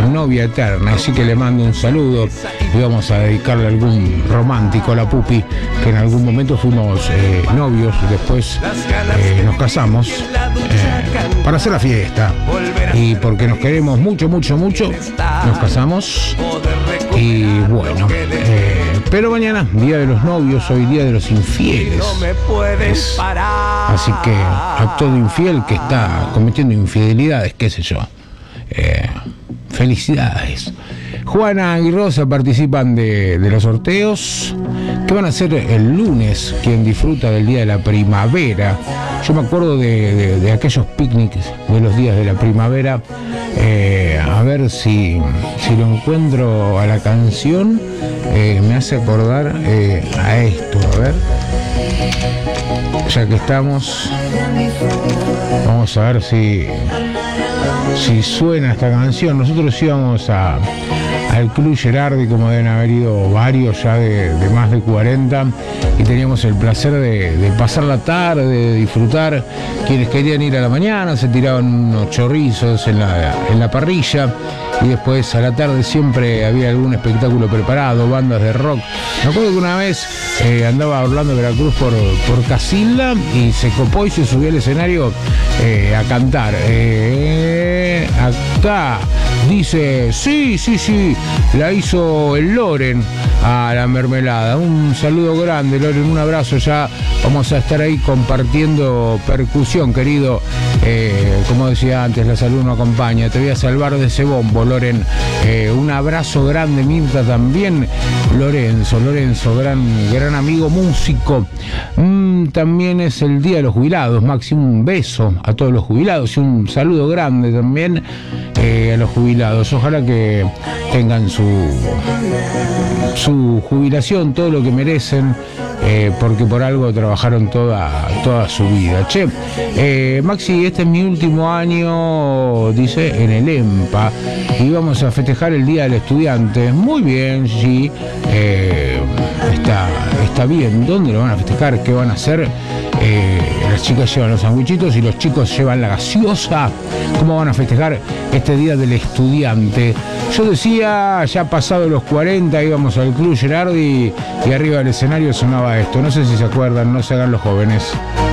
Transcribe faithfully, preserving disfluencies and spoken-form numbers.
novia eterna, así que le mando un saludo y vamos a dedicarle a algún romántico, a la Pupi, que en algún momento fuimos eh, novios, después eh, nos casamos eh, para hacer la fiesta y porque nos queremos mucho, mucho, mucho, nos casamos y bueno, eh, pero mañana, día de los novios, hoy día de los infieles, es, así que a todo infiel que está cometiendo infidelidades, qué sé yo, eh, felicidades. Juana y Rosa participan de, de los sorteos que van a ser el lunes. Quien disfruta del día de la primavera, yo me acuerdo de, de, de aquellos picnics de los días de la primavera. Eh, a ver si, si lo encuentro a la canción, eh, me hace acordar eh, a esto, a ver, ya que estamos, vamos a ver si si suena esta canción. Nosotros íbamos a al Club Gerardi, como deben haber ido varios ya de, de más de cuarenta, y teníamos el placer de, de pasar la tarde, de disfrutar. Quienes querían ir a la mañana se tiraban unos chorizos en la, en la parrilla, y después a la tarde siempre había algún espectáculo preparado, bandas de rock. Me acuerdo que una vez eh, andaba Orlando Veracruz por, por Casilda y se copó y se subió al escenario eh, a cantar. Eh, acá dice, sí, sí, sí, la hizo el Loren a la mermelada. Un saludo grande, Loren, un abrazo. Ya vamos a estar ahí compartiendo percusión, querido. Eh, como decía antes, la salud no acompaña. Te voy a salvar de ese bombo, Loren. Eh, un abrazo grande, Mirta también. Lorenzo, Lorenzo, gran, gran amigo músico. Mm, también es el Día de los Jubilados, Maxi, un beso a todos los jubilados y un saludo grande también eh, a los jubilados. Ojalá que tengan su, su jubilación, todo lo que merecen, eh, porque por algo trabajaron toda, toda su vida. Che, eh, Maxi, este es mi último año, dice, en el EMPA, y vamos a festejar el Día del Estudiante. Muy bien, sí, eh, está, está bien. ¿Dónde lo van a festejar? ¿Qué van a hacer? Eh, las chicas llevan los sandwichitos y los chicos llevan la gaseosa. ¿Cómo van a festejar este Día del Estudiante? Yo decía, ya pasado los cuarenta, íbamos al Club Gerardi y arriba del escenario sonaba esto. No sé si se acuerdan, no se hagan los jóvenes.